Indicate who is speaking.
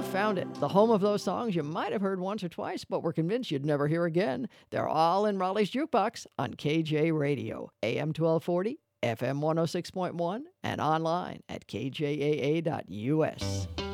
Speaker 1: found it. The home of those songs you might have heard once or twice, but were convinced you'd never hear again. They're all in Raleigh's Jukebox on KJ Radio, AM 1240, FM 106.1, and online at kjaa.us.